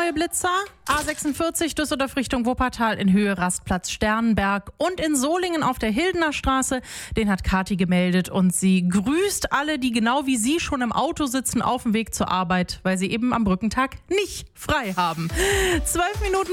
neue Blitzer. A46 Düsseldorf Richtung Wuppertal in Höhe Rastplatz Sternenberg und in Solingen auf der Hildener Straße. Den hat Kathi gemeldet und sie grüßt alle, die genau wie sie schon im Auto sitzen auf dem Weg zur Arbeit, weil sie eben am Brückentag nicht frei haben. 12 Minuten